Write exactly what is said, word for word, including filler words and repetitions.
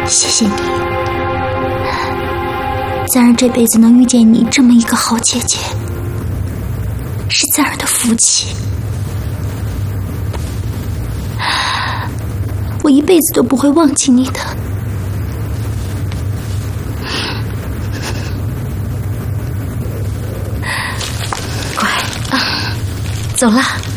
谢谢你，簪儿这辈子能遇见你这么一个好姐姐，是簪儿的福气。我一辈子都不会忘记你的。乖啊，走了。